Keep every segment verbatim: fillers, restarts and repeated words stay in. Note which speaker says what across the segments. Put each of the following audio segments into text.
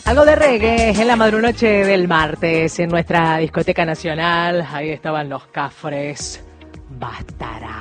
Speaker 1: Algo de reggae en la madrunoche del martes en nuestra discoteca nacional. Ahí estaban los Cafres. Bastará.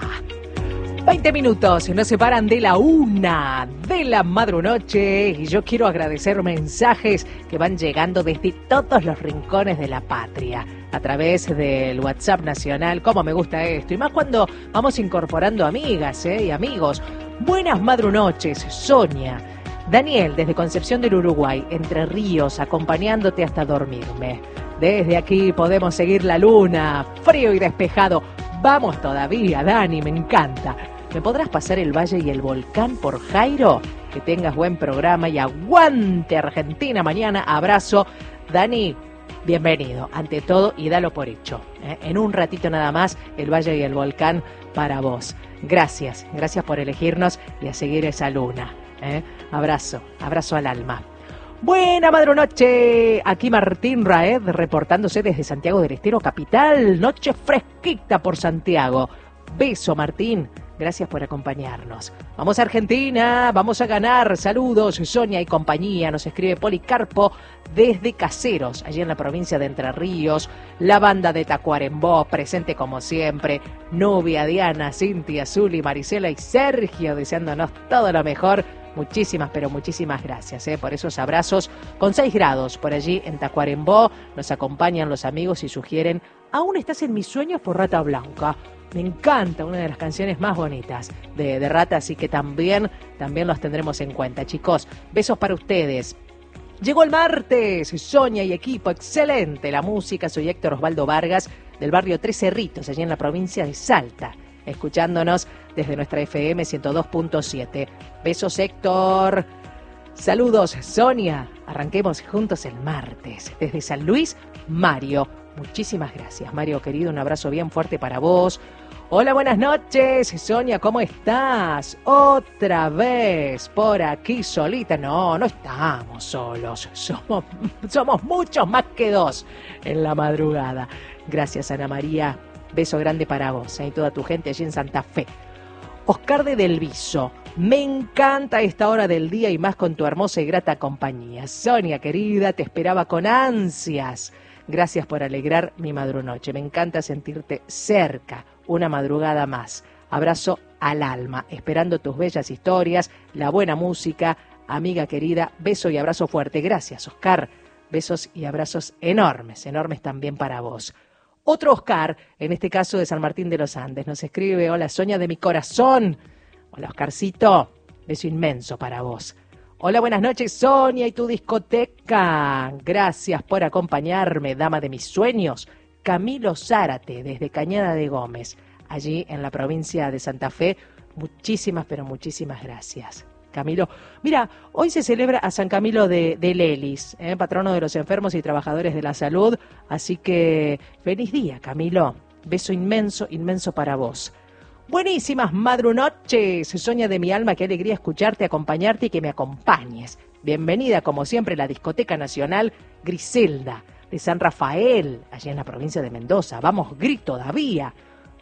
Speaker 1: veinte minutos nos separan de la una de la madrunoche y yo quiero agradecer mensajes que van llegando desde todos los rincones de la patria a través del WhatsApp nacional. Cómo me gusta esto, y más cuando vamos incorporando amigas ¿eh? y amigos. Buenas madrunoches, Sonia. Daniel, desde Concepción del Uruguay, Entre Ríos, acompañándote hasta dormirme. Desde aquí podemos seguir la luna, frío y despejado. Vamos todavía, Dani, me encanta. ¿Me podrás pasar el Valle y el Volcán por Jairo? Que tengas buen programa y aguante Argentina mañana. Abrazo. Dani, bienvenido, ante todo, y dalo por hecho. ¿eh? En un ratito nada más, el Valle y el Volcán para vos. Gracias, gracias por elegirnos y a seguir esa luna. ¿eh? Abrazo, abrazo al alma. Buena madrunoche, aquí Martín Raed reportándose desde Santiago del Estero, capital. Noche fresquita por Santiago. Beso, Martín. Gracias por acompañarnos. Vamos a Argentina, vamos a ganar. Saludos, Sonia y compañía. Nos escribe Policarpo desde Caseros, allí en la provincia de Entre Ríos. La banda de Tacuarembó, presente como siempre. Nubia, Diana, Cintia, Zuli, Marisela y Sergio, deseándonos todo lo mejor. Muchísimas, pero muchísimas gracias ¿eh? por esos abrazos. Con seis grados por allí en Tacuarembó. Nos acompañan los amigos y sugieren Aún estás en mis sueños por Rata Blanca. Me encanta, una de las canciones más bonitas de, de Rata, así que también, también los tendremos en cuenta. Chicos, besos para ustedes. Llegó el martes, Sonia y equipo, excelente la música. Soy Héctor Osvaldo Vargas, del barrio Tres Cerritos, allí en la provincia de Salta, escuchándonos desde nuestra F M ciento dos punto siete. Besos, Héctor. Saludos, Sonia. Arranquemos juntos el martes. Desde San Luis, Mario. Muchísimas gracias, Mario querido. Un abrazo bien fuerte para vos. Hola, buenas noches. Sonia, ¿cómo estás? Otra vez por aquí solita. No, no estamos solos. Somos, somos muchos más que dos en la madrugada. Gracias, Ana María. Beso grande para vos ¿eh? y toda tu gente allí en Santa Fe. Oscar de Del Viso. Me encanta esta hora del día y más con tu hermosa y grata compañía. Sonia, querida, te esperaba con ansias. Gracias por alegrar mi madrunoche. Me encanta sentirte cerca, una madrugada más. Abrazo al alma, esperando tus bellas historias, la buena música. Amiga querida, beso y abrazo fuerte. Gracias, Oscar. Besos y abrazos enormes, enormes también para vos. Otro Oscar, en este caso de San Martín de los Andes, nos escribe: hola, Sonia de mi corazón. Hola, Oscarcito. Beso inmenso para vos. Hola, buenas noches, Sonia y tu discoteca. Gracias por acompañarme, dama de mis sueños. Camilo Zárate, desde Cañada de Gómez, allí en la provincia de Santa Fe. Muchísimas, pero muchísimas gracias, Camilo. Mira, hoy se celebra a San Camilo de, de Lelis, ¿eh? patrono de los enfermos y trabajadores de la salud. Así que, feliz día, Camilo. Beso inmenso, inmenso para vos. Buenísimas madrunoches, Sonia de mi alma, qué alegría escucharte, acompañarte y que me acompañes. Bienvenida, como siempre, a la Discoteca Nacional Griselda, de San Rafael, allá en la provincia de Mendoza. Vamos, grito todavía.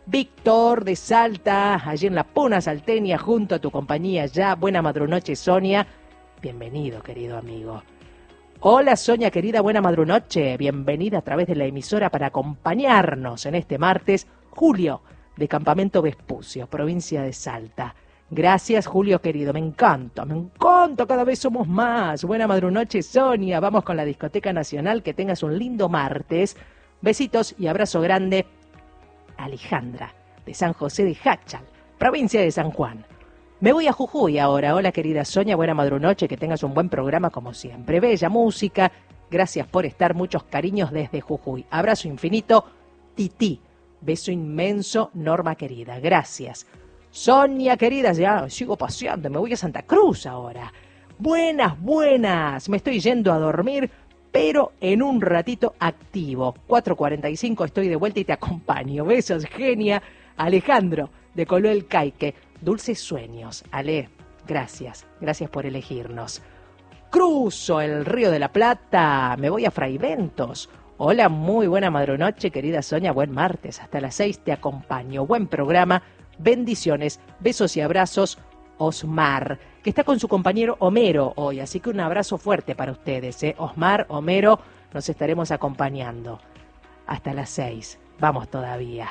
Speaker 1: Víctor de Salta, allí en la Puna Salteña, junto a tu compañía ya. Buena madrunoche, Sonia. Bienvenido, querido amigo. Hola, Sonia, querida, buena madrunoche. Bienvenida a través de la emisora para acompañarnos en este martes. Julio, de Campamento Vespucio, provincia de Salta. Gracias, Julio querido, me encanta, me encanta, cada vez somos más. Buena madrunoche, Sonia. Vamos con la Discoteca Nacional, que tengas un lindo martes. Besitos y abrazo grande. Alejandra, de San José de Jáchal, provincia de San Juan. Me voy a Jujuy ahora. Hola, querida Sonia, buena madrunoche, que tengas un buen programa como siempre. Bella música, gracias por estar, muchos cariños desde Jujuy. Abrazo infinito, Titi. Beso inmenso, Norma querida. Gracias. Sonia querida, ya sigo paseando, me voy a Santa Cruz ahora. Buenas, buenas. Me estoy yendo a dormir, pero en un ratito activo. cuatro cuarenta y cinco estoy de vuelta y te acompaño. Besos, genia. Alejandro, de Coloel Caique. Dulces sueños. Ale, gracias. Gracias por elegirnos. Cruzo el Río de la Plata. Me voy a Fraiventos. Hola, muy buena madrunoche, querida Sonia. Buen martes, hasta las seis te acompaño. Buen programa, bendiciones, besos y abrazos. Osmar, que está con su compañero Homero hoy, así que un abrazo fuerte para ustedes, ¿eh? Osmar, Homero, nos estaremos acompañando hasta las seis, vamos todavía.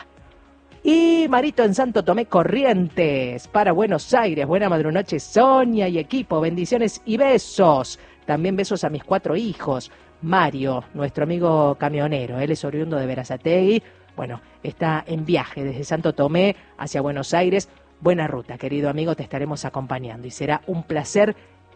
Speaker 1: Y Marito en Santo Tomé Corrientes, para Buenos Aires, buena madrunoche Sonia y equipo, bendiciones y besos, también besos a mis cuatro hijos. Mario, nuestro amigo camionero, él es oriundo de Berazategui, bueno, está en viaje desde Santo Tomé hacia Buenos Aires. Buena ruta, querido amigo, te estaremos acompañando y será un placer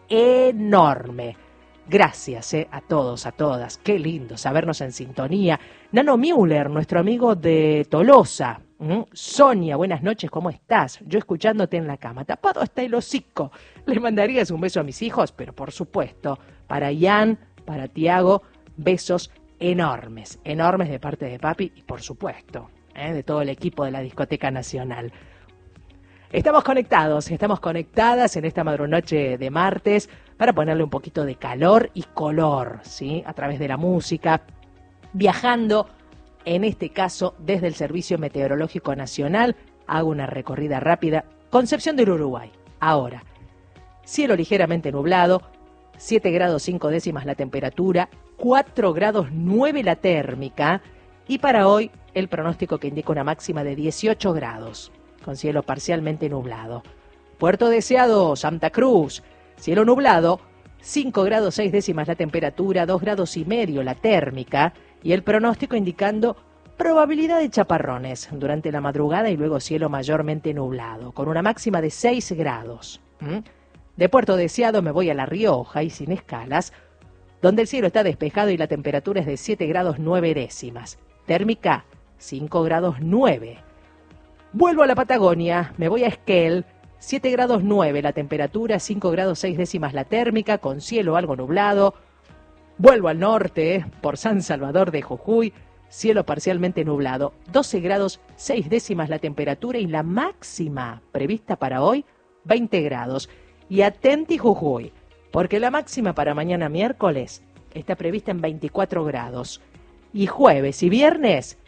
Speaker 1: enorme. Gracias eh, a todos, a todas, qué lindo sabernos en sintonía. Nano Müller, nuestro amigo de Tolosa. ¿Mm? Sonia, buenas noches, ¿cómo estás? Yo escuchándote en la cama, tapado hasta el hocico. ¿Le mandarías un beso a mis hijos? Pero por supuesto, para Ian, para Tiago, besos enormes, enormes de parte de papi y por supuesto, eh, de todo el equipo de la Discoteca Nacional. Estamos conectados, estamos conectadas en esta madrunoche de martes para ponerle un poquito de calor y color, ¿sí? A través de la música, viajando, en este caso, desde el Servicio Meteorológico Nacional. Hago una recorrida rápida. Concepción del Uruguay. Ahora, cielo ligeramente nublado, siete grados cinco décimas la temperatura, cuatro grados nueve la térmica, y para hoy el pronóstico que indica una máxima de dieciocho grados. Con cielo parcialmente nublado. Puerto Deseado, Santa Cruz, cielo nublado, cinco grados seis décimas la temperatura, dos grados y medio la térmica, y el pronóstico indicando probabilidad de chaparrones durante la madrugada y luego cielo mayormente nublado, con una máxima de seis grados. ¿Mm? De Puerto Deseado me voy a La Rioja y sin escalas, donde el cielo está despejado y la temperatura es de siete grados nueve décimas. Térmica, cinco grados nueve. Vuelvo a la Patagonia, me voy a Esquel, siete grados nueve la temperatura, cinco grados seis décimas la térmica, con cielo algo nublado. Vuelvo al norte, por San Salvador de Jujuy, cielo parcialmente nublado, doce grados seis décimas la temperatura y la máxima prevista para hoy, veinte grados. Y atenti Jujuy, porque la máxima para mañana miércoles está prevista en veinticuatro grados. Y jueves y viernes,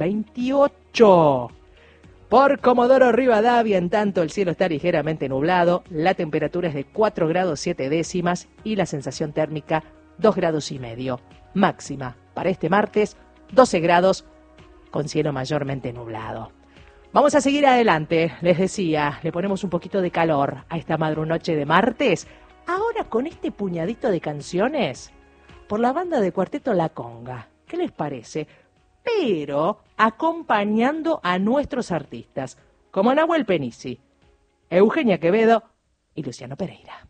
Speaker 1: veintiocho. Por Comodoro Rivadavia, en tanto, el cielo está ligeramente nublado, la temperatura es de cuatro grados siete décimas y la sensación térmica dos grados y medio. Máxima para este martes, doce grados, con cielo mayormente nublado. Vamos a seguir adelante, les decía, le ponemos un poquito de calor a esta madrunoche de martes. Ahora con este puñadito de canciones por la banda de Cuarteto La Conga. ¿Qué les parece? Pero acompañando a nuestros artistas, como Nahuel Penisi, Eugenia Quevedo y Luciano Pereira.